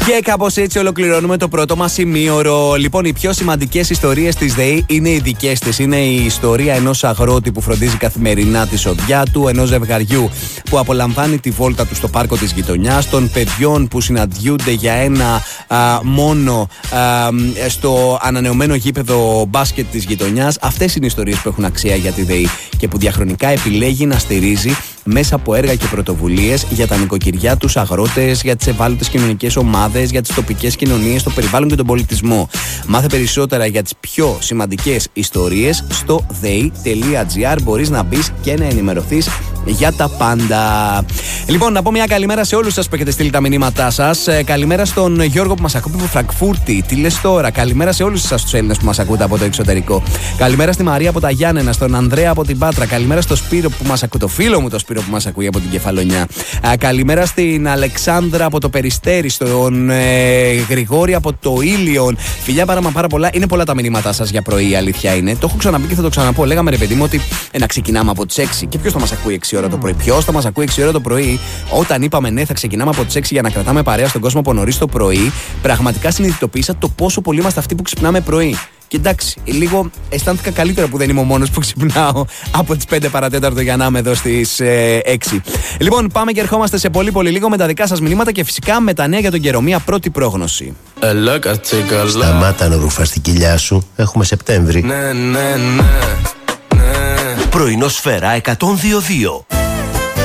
Και κάπως έτσι ολοκληρώνουμε το πρώτο μας ημίωρο. Λοιπόν, οι πιο σημαντικές ιστορίες της ΔΕΗ είναι οι δικές της. Είναι η ιστορία ενός αγρότη που φροντίζει καθημερινά τη σοδιά του, ενός ζευγαριού που απολαμβάνει τη βόλτα του στο πάρκο της γειτονιάς, των παιδιών που συναντιούνται για ένα μόνο στο ανανεωμένο γήπεδο μπάσκετ της γειτονιάς. Αυτές είναι οι ιστορίες που έχουν αξία για τη ΔΕΗ και που διαχρονικά επιλέγει να στηρίζει μέσα από έργα και πρωτοβουλίες για τα νοικοκυριά, τους αγρότες, για τις ευάλωτες κοινωνικές ομάδες, για τις τοπικές κοινωνίες, το περιβάλλον και τον πολιτισμό. Μάθε περισσότερα για τις πιο σημαντικές ιστορίες στο dei.gr. Μπορείς να μπεις και να ενημερωθείς για τα πάντα. Λοιπόν, να πω μια καλημέρα σε όλους σας που έχετε στείλει τα μηνύματά σας. Καλημέρα στον Γιώργο που μας ακούει από Φραγκφούρτη. Τι λες τώρα? Καλημέρα σε όλους σας τους Έλληνες που μας ακούτε από το εξωτερικό. Καλημέρα στη Μαρία από τα Γιάννενα, στον Ανδρέα από την Πάτρα. Καλημέρα στο Σπύρο που μας ακούει, το φίλο μου το Σπύρο που μας ακούει από την Κεφαλονιά. Καλημέρα στην Αλεξάνδρα από το Περιστέρι, στον Γρηγόρη από το Ήλιον. Φιλιά πάρα πολλά. Είναι πολλά τα μηνύματά σας για πρωί, η αλήθεια είναι. Το έχω ξαναπεί και θα το ξαναπώ. Λέγαμε ρε παιδί μου ότι να ξεκινάμε από τις 6. Και ποιος θα μας ακούει 6 ώρα το πρωί? Ποιος θα μας ακούει 6 ώρα το πρωί? Όταν είπαμε ναι, θα ξεκινάμε από τις 6 για να κρατάμε παρέα στον κόσμο από νωρίς το πρωί, πραγματικά συνειδητοποίησα το πόσο πολλοί είμαστε αυτοί που ξυπνάμε πρωί. Και εντάξει, λίγο αισθάνθηκα καλύτερα που δεν είμαι ο μόνος που ξυπνάω από τις 5 παρατέταρτο για να είμαι εδώ στις 6. Λοιπόν, πάμε και ερχόμαστε σε πολύ λίγο με τα δικά σας μηνύματα και φυσικά με τα νέα για τον καιρό. Μια πρώτη πρόγνωση. Σταμάτα να ρουφάς την κοιλιά σου. Έχουμε Σεπτέμβρη. Πρωινό Σφαίρα 102.2.